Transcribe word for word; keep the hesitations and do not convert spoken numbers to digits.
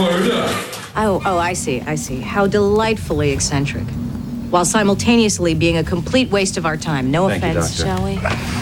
Florida. Oh, oh, I see, I see. How delightfully eccentric. While simultaneously being a complete waste of our time. No Thank you, offense, Doctor. shall we?